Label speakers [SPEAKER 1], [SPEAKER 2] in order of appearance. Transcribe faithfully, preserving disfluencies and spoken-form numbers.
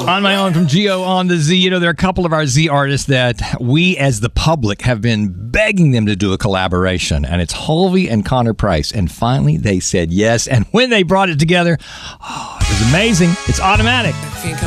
[SPEAKER 1] On my own from Geo on the Z. You know, there are a couple of our Z artists that we as the public have been begging them to do a collaboration. And it's Hulvey and Connor Price. And finally, they said yes. And when they brought it together, oh, it was amazing. It's Automatic.